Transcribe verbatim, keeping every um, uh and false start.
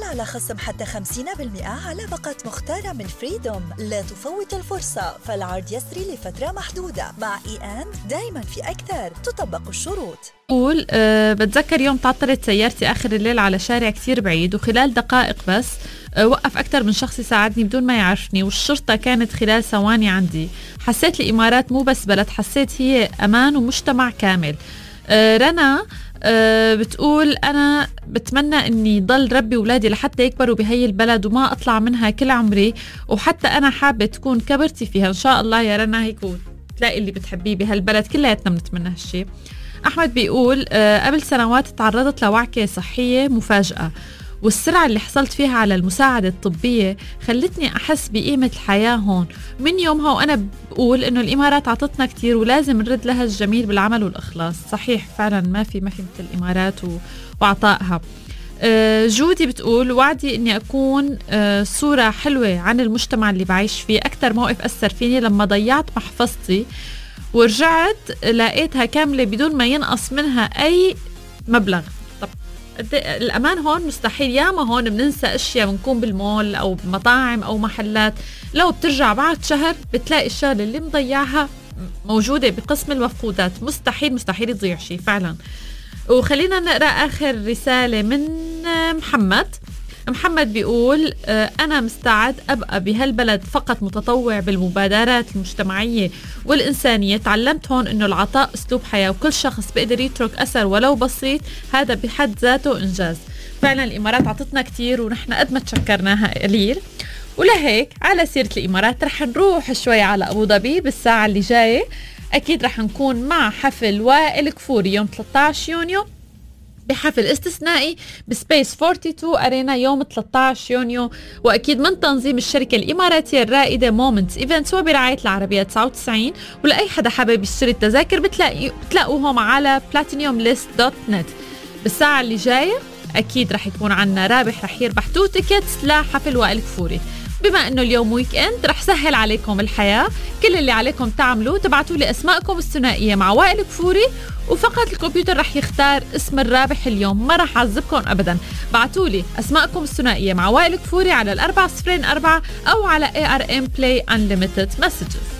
على خصم حتى خمسين بالمئة على باقة مختارة من فريدوم. لا تفوت الفرصة، فالعرض يسري لفترة محدودة. مع إي أند دايما في أكثر، تطبق الشروط. قول أه بتذكر يوم تعطلت سيارتي آخر الليل على شارع كتير بعيد، وخلال دقائق بس أه وقف أكتر من شخص يساعدني بدون ما يعرفني، والشرطة كانت خلال ثواني عندي. حسيت الإمارات مو بس بلد، حسيت هي أمان ومجتمع كامل. أه رنا أه بتقول أنا بتمنى أني ضل ربي ولادي لحتى يكبروا بهي البلد وما أطلع منها كل عمري، وحتى أنا حابة تكون كبرتي فيها إن شاء الله يا رنا، هيك تلاقي اللي بتحبيه بهالبلد. كلياتنا بنتمنى هالشي. أحمد بيقول أه قبل سنوات تعرضت لوعكة صحية مفاجأة، والسرعة اللي حصلت فيها على المساعدة الطبية خلتني أحس بقيمة الحياة هون. من يومها وأنا بقول إنه الإمارات عطتنا كتير ولازم نرد لها الجميل بالعمل والإخلاص. صحيح فعلا، ما في ما في مثل الإمارات وعطائها. أه جودي بتقول وعدي إني أكون أه صورة حلوة عن المجتمع اللي بعيش فيه. أكتر موقف أثر فيني لما ضيعت محفظتي ورجعت لقيتها كاملة بدون ما ينقص منها أي مبلغ. طب الأمان هون مستحيل. ياما هون بننسى أشياء، بنكون بالمول أو بمطاعم أو محلات، لو بترجع بعد شهر بتلاقي الشغلة اللي مضيعها موجودة بقسم المفقودات. مستحيل مستحيل تضيع شيء فعلا. وخلينا نقرأ آخر رسالة من محمد. محمد بيقول أنا مستعد أبقى بهالبلد فقط متطوع بالمبادرات المجتمعية والإنسانية. تعلمت هون إنه العطاء أسلوب حياة، وكل شخص بيقدر يترك أثر ولو بسيط، هذا بحد ذاته إنجاز. فعلا الإمارات عطتنا كتير ونحن قد ما تشكرناها قليل. ولهيك على سيرة الإمارات رح نروح شوي على أبو ظبي بالساعة اللي جاية. أكيد رح نكون مع حفل وائل كفوري يوم ثلاثة عشر يونيو، بحفل استثنائي بسبيس اثنين وأربعين أرينا يوم ثلاثة عشر يونيو، وأكيد من تنظيم الشركة الإماراتية الرائدة مومنتس إيفنتس وبرعاية العربية تسعة وتسعين. ولأي حدا حابب يشتري التذاكر بتلاقي بتلاقوهم على بلاتينيوم ليست دوت نت. بالساعة اللي جاية أكيد رح يكون عنا رابح رح يربح تو تيكتس لحفل وائل كفوري. بما انه اليوم ويك اند رح سهل عليكم الحياة. كل اللي عليكم تعملوا تبعتوا لي اسماءكم الثنائية مع وائل كفوري، وفقط الكمبيوتر رح يختار اسم الرابح اليوم. ما رح اعذبكم ابدا. بعتوا لي اسماءكم الثنائية مع وائل كفوري على الأربعة صفرين أربعة او على إيه آر إم Play Unlimited Messages.